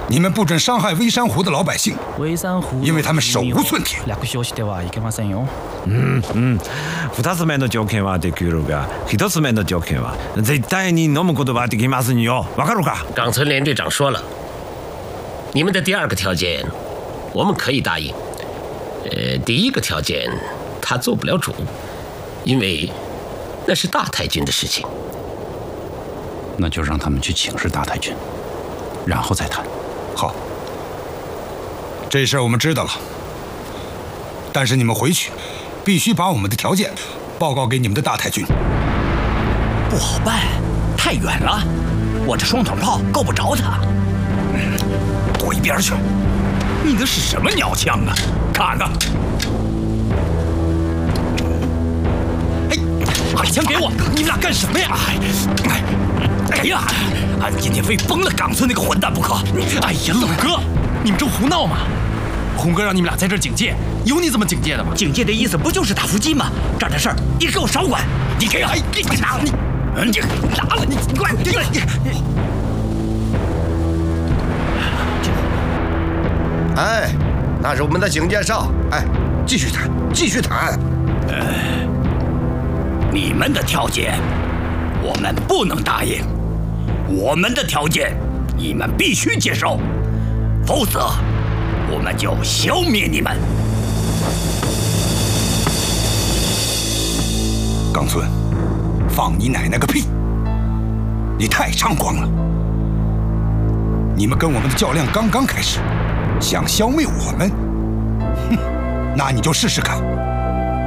你们不准伤害微山湖的老百姓，因为他们手無寸鐵。 2つ目の条件はできるが、1つ目の条件は絶対に飲むことはできませんよ。わかるか？ 冈村连队长说了，你们的第2个条件，我们可以答应。第1个条件他做不了主，因为那是大太君的事情。 那就让他们去请示大太君，然后再谈。 好，这事儿我们知道了。但是你们回去必须把我们的条件报告给你们的大太君。 不好办，太远了，我这双筒炮够不着他。 躲一边去！ 你的是什么鸟枪啊？看看！把枪给我！你们俩干什么呀？哎呀！俺今天非崩了冈村那个混蛋不可！哎呀，老哥，你们正胡闹吗？红哥让你们俩在这儿警戒，有你这么警戒的吗？警戒的意思不就是打伏击吗？这儿的事儿你给我少管！你给啊！你拿了你拿了你快！ 哎，那是我们的警戒哨。哎，继续谈，继续谈。 你们的条件我们不能答应，我们的条件你们必须接受，否则我们就消灭你们。 冈村，放你奶奶个屁！你太猖狂了！你们跟我们的较量刚刚开始，想消灭我们？哼，那你就试试看。